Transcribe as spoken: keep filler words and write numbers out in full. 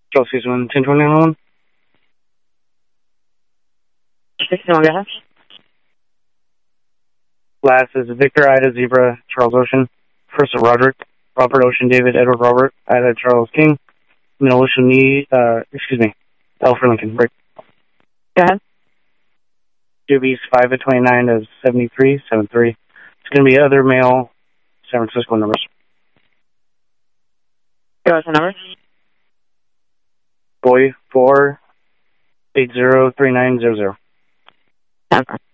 Chelsea's one, ten twenty-one. sixty-one, go ahead. Last is Victor, Ida, Zebra, Charles Ocean. First is Roderick, Robert Ocean, David, Edward, Robert, Ida, Charles King. Middle Ocean, Nee, uh, excuse me, L for Lincoln, break. Go ahead. Jubies five at twenty-nine to seventy-three, seventy-three. It's going to be other male San Francisco numbers. Go with the numbers. Boy four eight zero three nine zero zero. Okay.